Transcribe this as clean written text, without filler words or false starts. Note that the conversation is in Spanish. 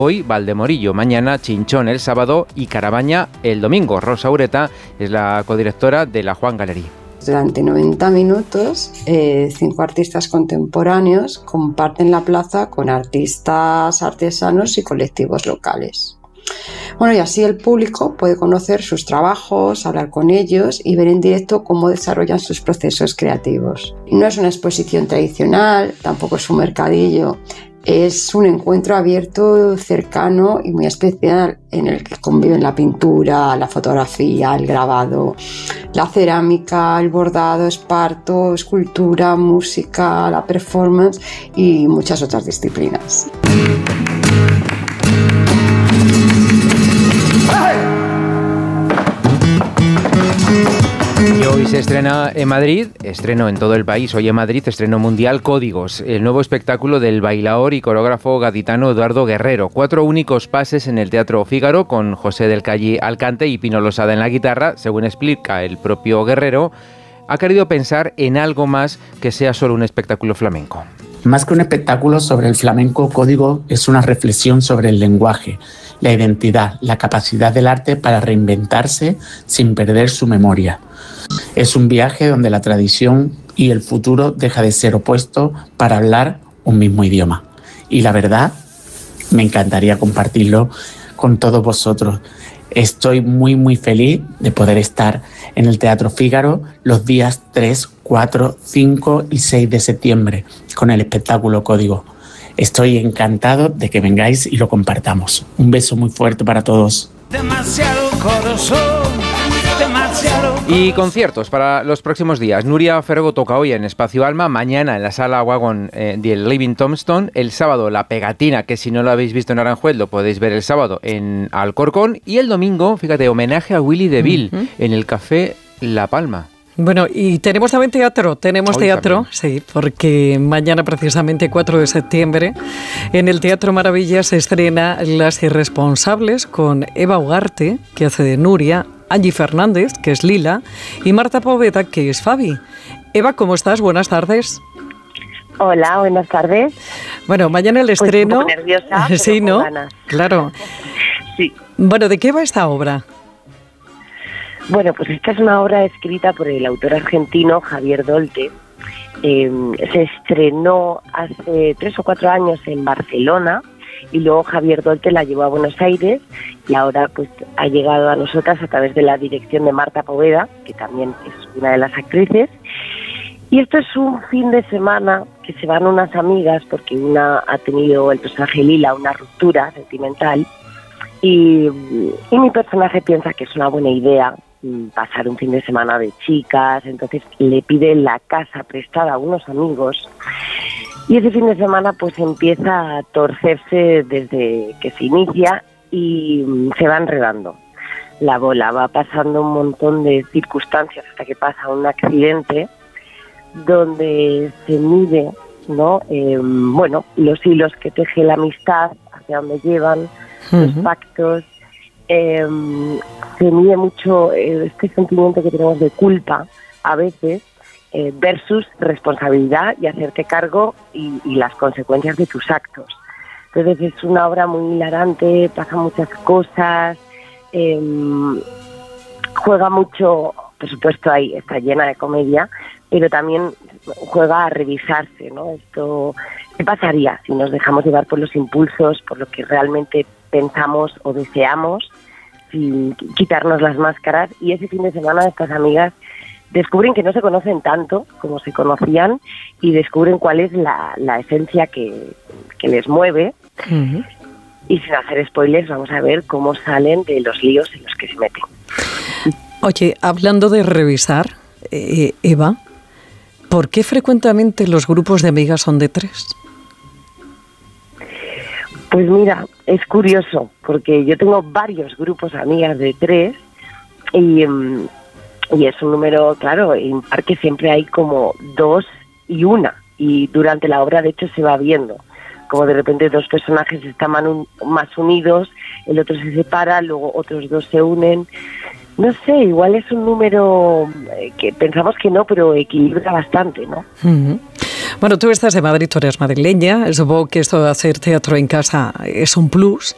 Hoy Valdemorillo, mañana Chinchón el sábado y Carabaña el domingo. Rosa Ureta es la codirectora de la Juan Gallery. Durante 90 minutos, 5 artistas contemporáneos comparten la plaza con artistas, artesanos y colectivos locales. Bueno, y así el público puede conocer sus trabajos, hablar con ellos y ver en directo cómo desarrollan sus procesos creativos. No es una exposición tradicional, tampoco es un mercadillo. Es un encuentro abierto, cercano y muy especial en el que conviven la pintura, la fotografía, el grabado, la cerámica, el bordado, esparto, escultura, música, la performance y muchas otras disciplinas. Y hoy se estrena en Madrid, estreno en todo el país, hoy en Madrid, estreno mundial Códigos, el nuevo espectáculo del bailaor y coreógrafo gaditano Eduardo Guerrero. 4 únicos pases en el Teatro Fígaro con José del Calle al cante y Pino Losada en la guitarra. Según explica el propio Guerrero, ha querido pensar en algo más que sea solo un espectáculo flamenco. Más que un espectáculo sobre el flamenco, Código es una reflexión sobre el lenguaje, la identidad, la capacidad del arte para reinventarse sin perder su memoria. Es un viaje donde la tradición y el futuro deja de ser opuestos para hablar un mismo idioma. Y la verdad, me encantaría compartirlo con todos vosotros. Estoy muy feliz de poder estar en el Teatro Fígaro los días 3, 4, 5 y 6 de septiembre con el espectáculo Código. Estoy encantado de que vengáis y lo compartamos. Un beso muy fuerte para todos. Demasiado corazón, demasiado. Y conciertos para los próximos días. Nuria Fergo toca hoy en Espacio Alma, mañana en la Sala Wagon del Living Tombstone, el sábado La Pegatina, que si no lo habéis visto en Aranjuez lo podéis ver el sábado en Alcorcón, y el domingo, fíjate, homenaje a Willy DeVille en el Café La Palma. Bueno, y tenemos también teatro, También. Sí, porque mañana precisamente 4 de septiembre en el Teatro Maravilla se estrena Las Irresponsables con Eva Ugarte, que hace de Nuria, Angie Fernández, que es Lila, y Marta Poveda, que es Fabi. Eva, ¿cómo estás? Buenas tardes. Hola, buenas tardes. Bueno, mañana el estreno. Pues un poco nerviosa, pero sí, con ¿no? ganas. Claro. Sí. Bueno, ¿de qué va esta obra? Bueno, pues esta es una obra escrita por el autor argentino Javier Dolte. Se estrenó hace 3 o 4 años en Barcelona y luego Javier Dolte la llevó a Buenos Aires y ahora pues ha llegado a nosotras a través de la dirección de Marta Poveda, que también es una de las actrices. Y esto es un fin de semana que se van unas amigas porque una ha tenido, el personaje Lila, una ruptura sentimental y mi personaje piensa que es una buena idea pasar un fin de semana de chicas, entonces le pide la casa prestada a unos amigos y ese fin de semana pues empieza a torcerse desde que se inicia y se va enredando. La bola va pasando un montón de circunstancias hasta que pasa un accidente donde se mide, ¿no? Bueno, los hilos que teje la amistad, hacia dónde llevan, los pactos. Se mide mucho este sentimiento que tenemos de culpa a veces versus responsabilidad y hacerte cargo y las consecuencias de tus actos. Entonces es una obra muy hilarante, pasan muchas cosas, juega mucho, por supuesto ahí está llena de comedia, pero también juega a revisarse, ¿no? Esto, ¿qué pasaría si nos dejamos llevar por los impulsos, por lo que realmente pensamos o deseamos, sin quitarnos las máscaras? Y ese fin de semana estas amigas descubren que no se conocen tanto como se conocían y descubren cuál es la esencia que les mueve. Y sin hacer spoilers, vamos a ver cómo salen de los líos en los que se meten. Oye, hablando de revisar, Eva, ¿por qué frecuentemente los grupos de amigas son de 3? Pues mira, es curioso, porque yo tengo varios grupos de amigas de 3 y es un número, claro, impar, que siempre hay como 2 y 1, y durante la obra de hecho se va viendo como de repente 2 personajes están más unidos, el otro se separa, luego otros 2 se unen. No sé, igual es un número que pensamos que no, pero equilibra bastante, ¿no? Bueno, tú estás en Madrid, tú eres madrileña, supongo que esto de hacer teatro en casa es un plus,